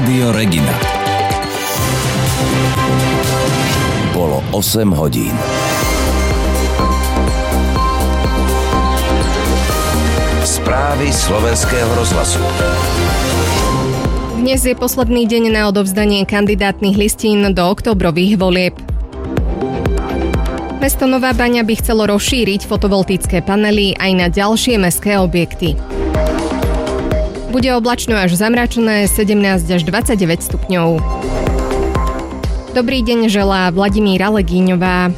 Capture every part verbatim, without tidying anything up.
Rádio Regina. Bolo osem hodín. Správy slovenského rozhlasu. Dnes je posledný deň na odovzdanie kandidátnych listín do októbrových volieb. Mesto Nová Baňa by chcelo rozšíriť fotovoltické panely aj na ďalšie mestské objekty. Bude oblačno až zamračené, sedemnásť až dvadsaťdeväť stupňov. Dobrý deň želá Vladimíra Legíňová.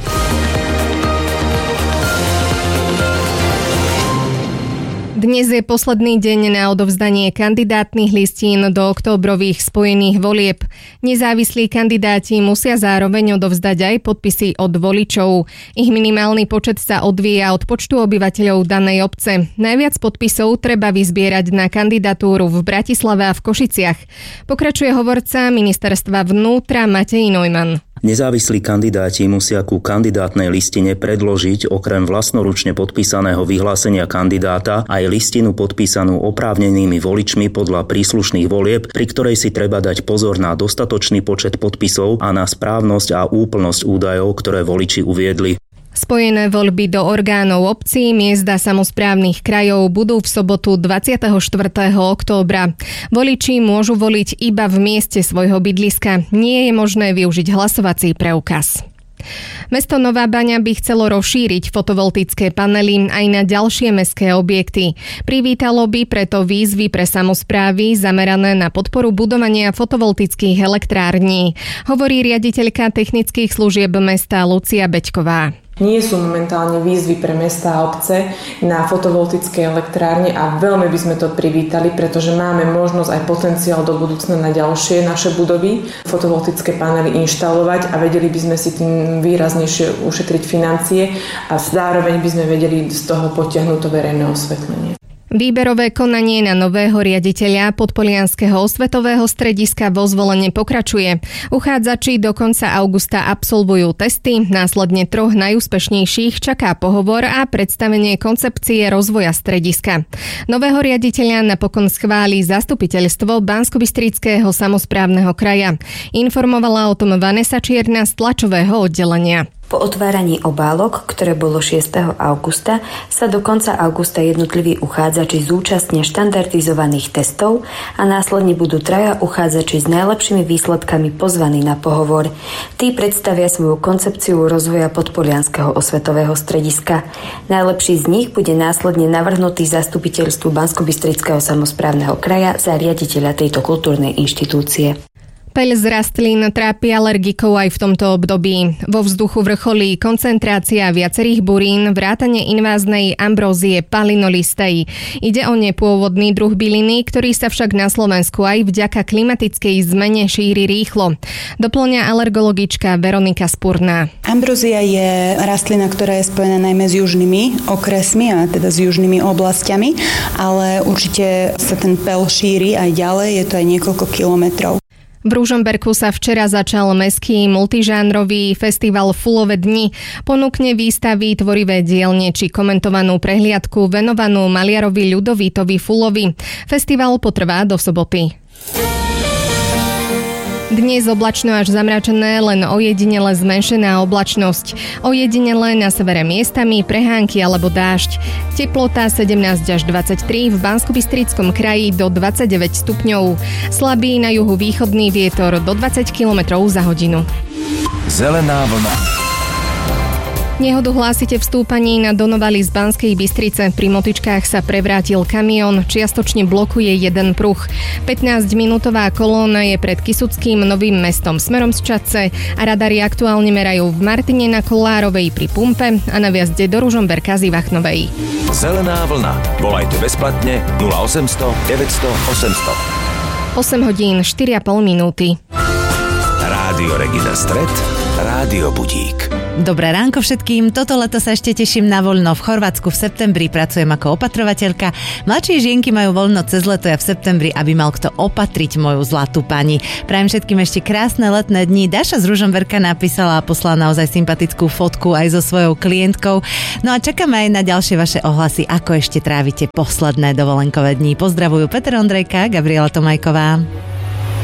Dnes je posledný deň na odovzdanie kandidátnych listín do októbrových spojených volieb. Nezávislí kandidáti musia zároveň odovzdať aj podpisy od voličov. Ich minimálny počet sa odvíja od počtu obyvateľov danej obce. Najviac podpisov treba vyzbierať na kandidatúru v Bratislave a v Košiciach. Pokračuje hovorca ministerstva vnútra Matej Neumann. Nezávislí kandidáti musia ku kandidátnej listine predložiť okrem vlastnoručne podpísaného vyhlásenia kandidáta aj listinu podpísanú oprávnenými voličmi podľa príslušných volieb, pri ktorej si treba dať pozor na dostatočný počet podpisov a na správnosť a úplnosť údajov, ktoré voliči uviedli. Spojené voľby do orgánov obcí, miest a samosprávnych krajov budú v sobotu dvadsiateho štvrtého októbra. Voliči môžu voliť iba v mieste svojho bydliska. Nie je možné využiť hlasovací preukaz. Mesto Nová Baňa by chcelo rozšíriť fotovoltické panely aj na ďalšie mestské objekty. Privítalo by preto výzvy pre samosprávy zamerané na podporu budovania fotovoltických elektrární, hovorí riaditeľka technických služieb mesta Lucia Beďková. Nie sú momentálne výzvy pre mestá a obce na fotovoltické elektrárne a veľmi by sme to privítali, pretože máme možnosť aj potenciál do budúcna na ďalšie naše budovy fotovoltické panely inštalovať a vedeli by sme si tým výraznejšie ušetriť financie a zároveň by sme vedeli z toho potiahnuť to verejné osvetlenie. Výberové konanie na nového riaditeľa Podpolianskeho osvetového strediska vo Zvolene pokračuje. Uchádzači do konca augusta absolvujú testy, následne troch najúspešnejších čaká pohovor a predstavenie koncepcie rozvoja strediska. Nového riaditeľa napokon schváli zastupiteľstvo Banskobystrického samosprávneho kraja. Informovala o tom Vanessa Čierna z tlačového oddelenia. Po otváraní obálok, ktoré bolo šiesteho augusta, sa do konca augusta jednotliví uchádzači zúčastnia štandardizovaných testov a následne budú traja uchádzači s najlepšími výsledkami pozvaní na pohovor. Tí predstavia svoju koncepciu rozvoja Podpolianskeho osvetového strediska. Najlepší z nich bude následne navrhnutý zastupiteľstvu Banskobystrického samosprávneho kraja za riaditeľa tejto kultúrnej inštitúcie. Peľ z rastlín trápi alergikov aj v tomto období. Vo vzduchu vrcholí koncentrácia viacerých burín, vrátane inváznej ambrózie Palinolistei. Ide o nepôvodný druh byliny, ktorý sa však na Slovensku aj vďaka klimatickej zmene šíri rýchlo. Doplňa alergologička Veronika Spurná. Ambrózia je rastlina, ktorá je spojená najmä s južnými okresmi a teda s južnými oblastiami, ale určite sa ten peľ šíri aj ďalej, je to aj niekoľko kilometrov. V Ružomberku sa včera začal mestský multižánrový festival Fulové dni. Ponúkne výstavy, tvorivé dielne či komentovanú prehliadku venovanú maliarovi Ľudovítovi Fulovi. Festival potrvá do soboty. Dnes oblačno až zamračené, len ojedinele zmenšená oblačnosť. Ojedinele na severe miestami prehánky alebo dážď. Teplota sedemnásť až dvadsaťtri, v Banskobystrickom kraji do dvadsaťdeväť stupňov. Slabý na juhu východný vietor do dvadsať kilometrov za hodinu. Zelená vlna. Nehodu hlásite v stúpaní na Donovali z Banskej Bystrice. Pri motičkách sa prevrátil kamión, čiastočne blokuje jeden pruh. pätnásťminútová kolóna je pred Kysuckým Novým Mestom smerom z Čadce a radary aktuálne merajú v Martine na Kolárovej pri pumpe a na vjazde do Ružomberka z Ivachnovej. Zelená vlna. Volajte bezplatne nula osemsto deväťsto osemsto. osem hodín štyri a pol minúty. Rádio Regina Stred, Rádio Budík. Dobré ránko všetkým, toto leto sa ešte teším na voľno. V Chorvátsku v septembri pracujem ako opatrovateľka. Mladšie žienky majú voľno cez leto a v septembri, aby mal kto opatriť moju zlatú pani. Prajem všetkým ešte krásne letné dni. Daša z Ružomberka napísala a poslala naozaj sympatickú fotku aj so svojou klientkou. No a čakáme aj na ďalšie vaše ohlasy, ako ešte trávite posledné dovolenkové dni. Pozdravujú Peter Ondrejka, Gabriela Tomajková.